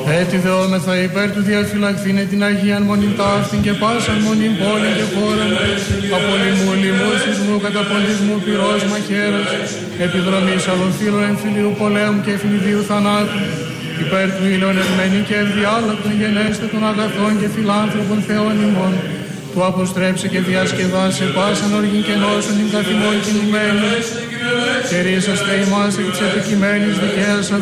Έτσι δεόμεθα υπέρ του διαφυλαχθήνε την Αγίαν Μονήν ταύτην και πάσαν μονήν πόλη και χώραν, από λοιμού, λοιμού, σεισμού, καταποντισμού, πυρός, μαχαίρας, επιδρομής αλοφύλων, εμφυλίου πολέμου και ευνηδίου θανάτου, υπέρ του ήλιον ευμένη και ευδιάλακτον γενέστε των αγαθών και φιλάνθρωπων Θεών ημών, του αποστρέψε και διασκεδάσε πάσαν οργήν και νόσον την καθημών κινουμένη, και ρίσαστε ημάς εκ της επικειμένης δικαίας